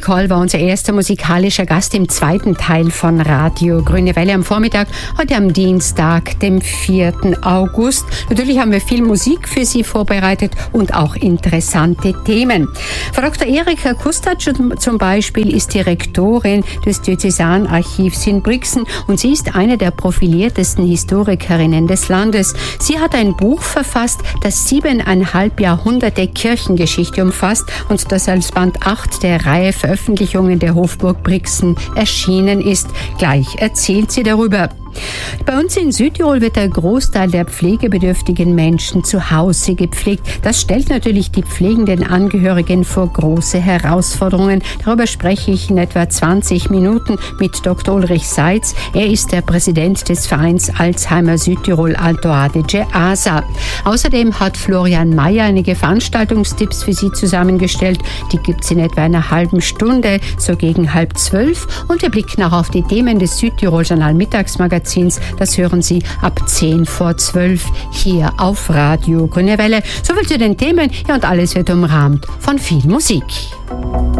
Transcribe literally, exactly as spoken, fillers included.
Nicole war unser erster musikalischer Gast im zweiten Teil von Radio Grüne Welle am Vormittag, heute am Dienstag, dem vierten August. Natürlich haben wir viel Musik für Sie vorbereitet und auch interessante Themen. Frau Doktor Erika Kustatsch zum Beispiel ist Direktorin des Diözesanarchivs in Brixen und sie ist eine der profiliertesten Historikerinnen des Landes. Sie hat ein Buch verfasst, das siebeneinhalb Jahrhunderte Kirchengeschichte umfasst und das als Band acht der Reihe Veröffentlichungen der Hofburg Brixen erschienen ist. Gleich erzählt sie darüber. Bei uns in Südtirol wird der Großteil der pflegebedürftigen Menschen zu Hause gepflegt. Das stellt natürlich die pflegenden Angehörigen vor große Herausforderungen. Darüber spreche ich in etwa zwanzig Minuten mit Doktor Ulrich Seitz. Er ist der Präsident des Vereins Alzheimer Südtirol Alto Adige A S A. Außerdem hat Florian Mayer einige Veranstaltungstipps für Sie zusammengestellt. Die gibt es in etwa einer halben Stunde, so gegen halb zwölf. Und wir blicken auch auf die Themen des Südtirol Journal Mittagsmagazins. Das hören Sie ab zehn vor zwölf hier auf Radio Grüne Welle. Soviel zu den Themen, ja, und alles wird umrahmt von viel Musik.